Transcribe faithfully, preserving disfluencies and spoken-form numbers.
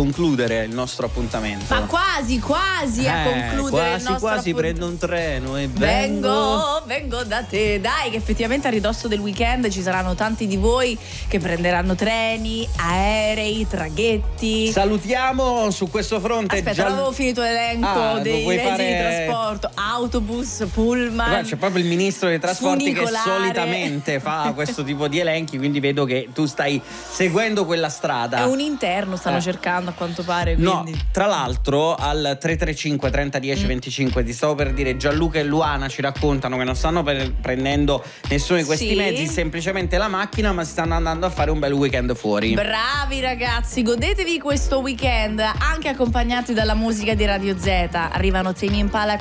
concludere il nostro appuntamento. Ma quasi, quasi eh, a concludere quasi, il nostro quasi appunt- prendo un treno e Vengo, vengo. vengo da te. Dai, che effettivamente a ridosso del weekend ci saranno tanti di voi che prenderanno treni, aerei, traghetti. Salutiamo su questo fronte. Aspetta, Già... non avevo finito l'elenco Ah, lo dei vuoi mezzi fare... di trasporto, autobus, pullman. Guarda, c'è proprio il ministro dei trasporti funicolare. che solitamente fa questo tipo di elenchi, quindi vedo che tu stai seguendo quella strada. È un interno, stanno Eh. cercando a quanto pare. No, Quindi. tra l'altro al tre tre cinque trenta dieci Mm. venticinque ti stavo per dire, Gianluca e Luana ci raccontano che non stanno per- prendendo nessuno di questi Sì. mezzi, semplicemente la macchina, ma si stanno andando a fare un bel weekend fuori. Bravi ragazzi, godetevi questo weekend anche accompagnati dalla musica di Radio Z. Arrivano Tame Impala